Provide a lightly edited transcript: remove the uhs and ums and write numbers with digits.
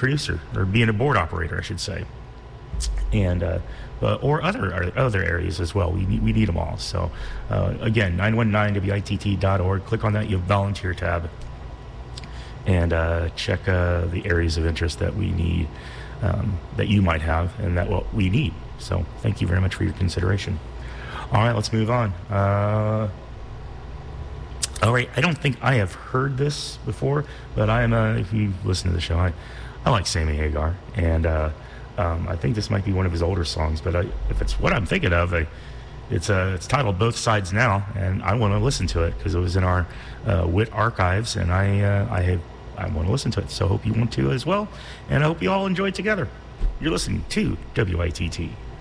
producer, or being a board operator, I should say, and or other areas as well. We need them all. So again, 919witt.org. Click on that, you have volunteer tab, and check the areas of interest that we need, that you might have, and that what we need. So thank you very much for your consideration. All right, let's move on. All right, I don't think I have heard this before, but I am, if you listen to the show, I like Sammy Hagar, and I think this might be one of his older songs, but if it's what I'm thinking of, it's titled Both Sides Now, and I want to listen to it because it was in our WIT archives, and I want to listen to it, so I hope you want to as well, and I hope you all enjoy it together. You're listening to WITT.